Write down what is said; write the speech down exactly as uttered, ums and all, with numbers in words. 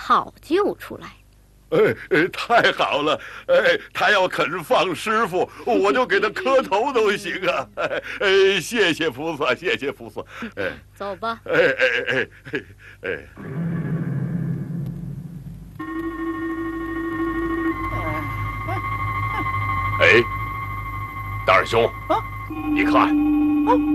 讨救出来。 哎哎，太好了！哎，他要肯放师傅，我就给他磕头都行啊！哎哎，谢谢菩萨，谢谢菩萨。哎， 走吧。 哎哎哎哎哎。哎，大师兄，你看。